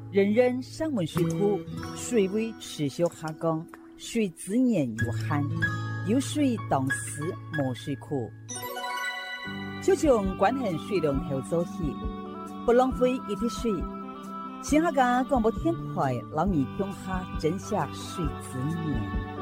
人人上温水库，水位持续下降，水资源有限，有水当时没水库。就从关恒水龙头做起，不浪费一滴水。新下个广播电台老你中下珍惜水资源。